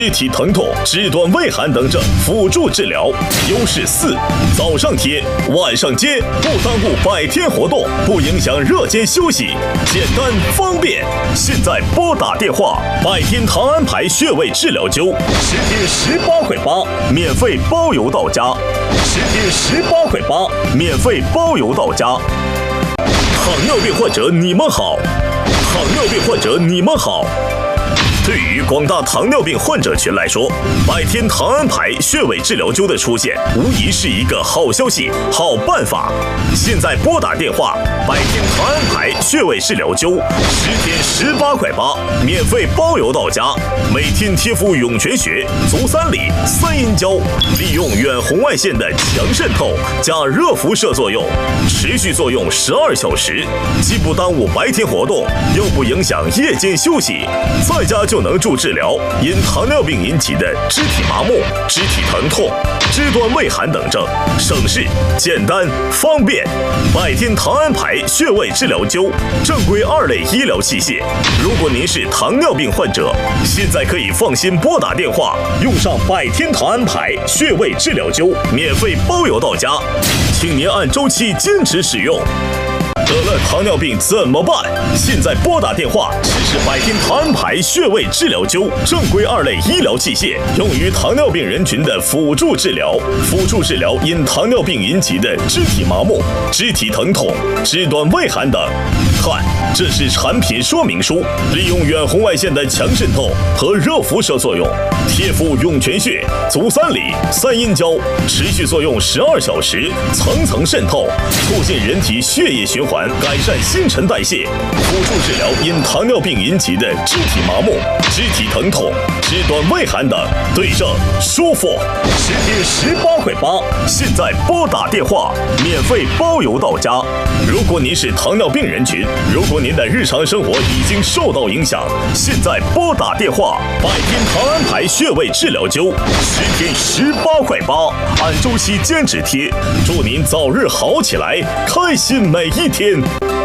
肢体疼痛、肢端胃寒等症辅助治疗。优势4：早上贴，晚上接，不耽误白天活动，不影响日间休息，简单方便。现在拨打电话，百天堂安牌穴位治疗灸，10天18块8，免费包邮到家。10天18块8，免费包邮到家。糖尿病患者你们好，糖尿病患者你们好。对于广大糖尿病患者群来说，百天堂安牌穴位治疗灸的出现，无疑是一个好消息、好办法。现在拨打电话，百天堂安牌穴位治疗灸，10天18块8，免费包邮到家。每天贴敷涌泉穴、足三里、三阴交，利用远红外线的强渗透加热辐射作用，持续作用12小时，既不耽误白天活动，又不影响夜间休息，在家就能助治疗因糖尿病引起的肢体麻木、肢体疼痛、肢端胃寒等症，省事、简单、方便。百天堂安牌穴位治疗灸，正规2类医疗器械。如果您是糖尿病患者，现在可以放心拨打电话，用上百天堂安牌穴位治疗灸，免费包邮到家，请您按周期坚持使用。得了糖尿病怎么办？现在拨打电话，试试百天堂安牌穴位治疗灸，正规2类医疗器械，用于糖尿病人群的辅助治疗，辅助治疗因糖尿病引起的肢体麻木、肢体疼痛、肢端胃寒等。看，这是产品说明书，利用远红外线的强渗透和热辐射作用，贴敷涌泉穴、足三里、三阴交，持续作用12小时，层层渗透，促进人体血液循环，改善新陈代谢，辅助治疗因糖尿病引起的肢体麻木、肢体疼痛、肢端胃寒等，对症舒服。10天18块8，现在拨打电话，免费包邮到家。如果您是糖尿病人群，如果您的日常生活已经受到影响，现在拨打电话，百天堂安牌穴位治疗灸，10天18块8，按周期坚持贴，祝您早日好起来，开心每一天。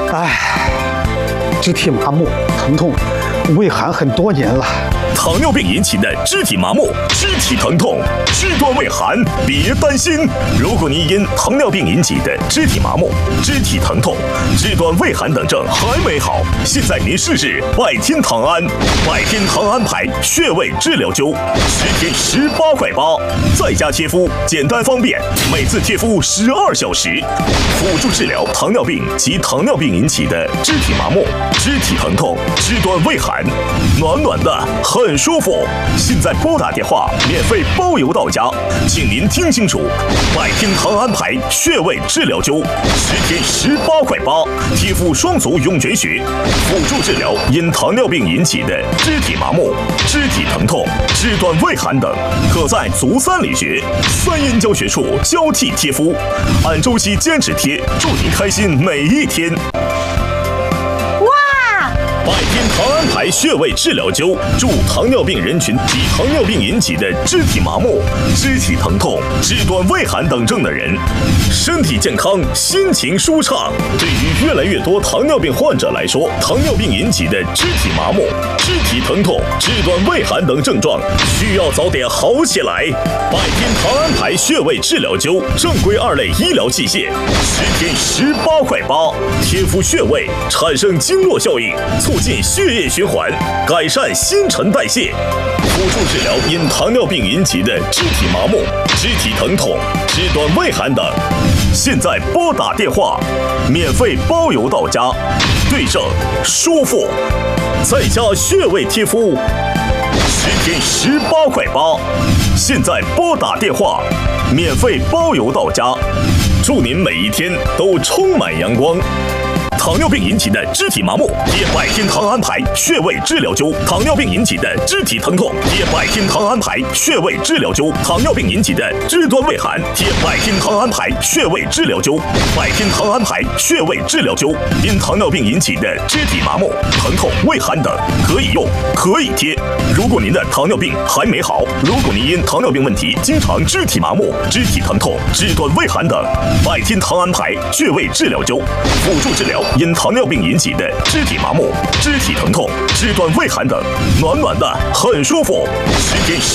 肢体麻木、疼痛、胃寒很多年了。 糖尿病引起的肢体麻木、肢体疼痛、肢端胃寒，别担心。如果您因糖尿病引起的肢体麻木、肢体疼痛、肢端胃寒等症还没好，现在您试试百天堂安，百天堂安牌穴位治疗灸，10天18块8，在家贴敷，简单方便，每次贴敷12小时，辅助治疗糖尿病及糖尿病引起的肢体麻木、肢体疼痛、肢端胃寒，暖暖的，很舒服。现在拨打电话，免费包邮到家，请您听清楚，百天堂安牌穴位治疗灸，10天18块8，贴敷双足涌泉穴，辅助治疗因糖尿病引起的肢体麻木、肢体疼痛、肢端胃寒等，可在足三里穴、三阴交穴处交替贴敷，按周期坚持贴，祝您开心每一天。百天堂安牌穴位治疗灸，助糖尿病人群及糖尿病引起的肢体麻木、肢体疼痛、肢端胃寒等症的人，身体健康，心情舒畅。对于越来越多糖尿病患者来说，糖尿病引起的肢体麻木、肢体疼痛、肢端胃寒等症状，需要早点好起来。百天堂安牌穴位治疗灸，正规2类医疗器械，10天18块8，贴敷穴位，产生经络效应，促进血液循环，改善新陈代谢，辅助治疗因糖尿病引起的肢体麻木、肢体疼痛、肢端胃寒等。现在拨打电话，免费包邮到家，对症舒服，在家穴位贴敷，10天18块8。现在拨打电话，免费包邮到家，祝您每一天都充满阳光。糖尿病引起的肢体麻木，贴百天堂安牌穴位治疗灸；糖尿病引起的肢体疼痛，贴百天堂安牌穴位治疗灸；糖尿病引起的肢端胃寒，贴百天堂安牌穴位治疗灸。百天堂安牌穴位治疗灸，因糖尿病引起的肢体麻木、疼痛、胃寒等，可以用，可以贴。如果您的糖尿病还没好，如果您因糖尿病问题经常肢体麻木、肢体疼痛、肢端胃寒等，百天堂安牌穴位治疗灸，辅助治疗疗因糖尿病引起的肢体麻木、肢体疼痛、肢端畏寒等，暖暖的很舒服，10天